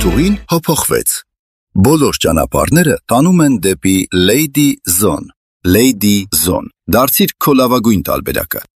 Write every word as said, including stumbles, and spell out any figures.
Ուսուցողին հափոխվեց։ Բոլոր ճանապարհները տանում են դեպի Lady Zone։ Lady Zone։ Դարձիր քո լավագույն տարբերակը։